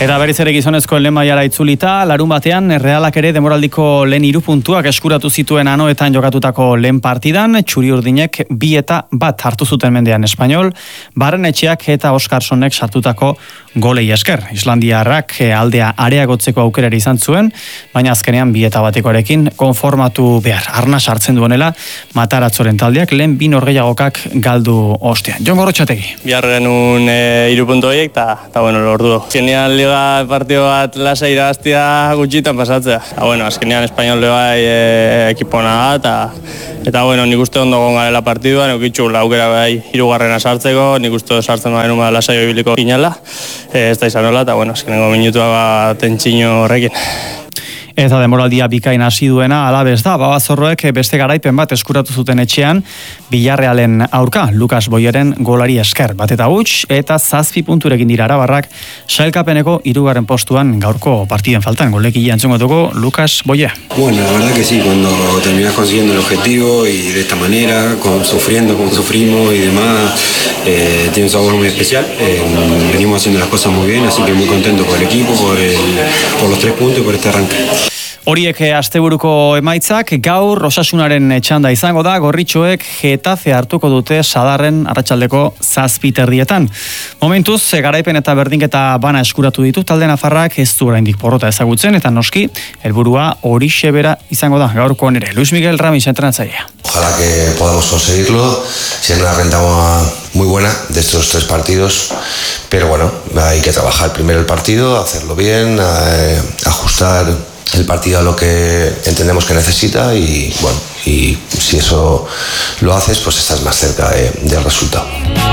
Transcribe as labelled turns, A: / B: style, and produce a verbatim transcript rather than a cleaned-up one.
A: Eta berriz ere gizonezko lehen mailara itzulita, larun batean Realak ere demoraldiko lehen hiru puntuak eskuratu zituen Anoetan jokatutako lehen partidan, txuri urdinek bi eta bat hartu zuten mendean Espainol, Barrenetxeak eta Oskarsonek sartutako golei esker. Islandiarrak aldea areagotzeko aukerari izan zuen, baina azkenean bi eta batekoarekin konformatu behar. Arna sartzen duenela, Mataratzoren taldeak lehen bi norgehiagokak galdu ostean. Jon Gorrotxategi.
B: Biarren un hiru puntu horiek, eta bueno, lortu. Azkenean liga partio bat lasa irabaztia gutxitan pasatzea. Eta bueno, azkenean Espainol bai e, ekipona da, eta eta bueno, nik uste ondo gongarela partidua, nik itxu laukera bai hirugarrena sartzeko, nik uste sartzen baina numa lasai ibiliko ginala, e, ez da izan hola, eta bueno, azkenengo minutua bat tentsino horrekin.
A: Eta demoraldia bikain hasi duena alabez da, Babazorroek beste garaipen bat eskuratu zuten etxean, Villarrealen aurka, Lukas Boyeren golari esker, bat eta huts, eta zazpi punturekin dira Arabarrak, sailkapeneko hirugarren postuan gaurko partiden faltan, golekile antzongo dugu Lukas Boye.
C: Bueno, la verdad que sí, cuando terminas consiguiendo el objetivo y de esta manera, con, sufriendo como sufrimos y demás, eh, tiene un sabor muy especial. Eh, venimos haciendo las cosas muy bien, así que muy contento por el equipo, por, el, por los tres puntos y por este arranque.
A: Horiek asteburuko emaitzak, gaur Osasunaren txanda izango da, Gorritxoek Getafe hartuko dute Sadarren arratsaldeko zazpiterdietan. Momentuz, garaipen eta berdinketa bana eskuratu ditu, talde nafarrak ez du oraindik porrota ezagutzen, eta noski, helburua horixe bera izango da, gaurko nere. Luis Miguel Ramis, entrenatzailea.
D: Ojalá que podamos conseguirlo, siendo una renta muy buena de estos tres partidos, pero bueno, hay que trabajar primero el partido, hacerlo bien, eh, ajustar el partido a lo que entendemos que necesita y bueno, y si eso lo haces, pues estás más cerca de, del resultado.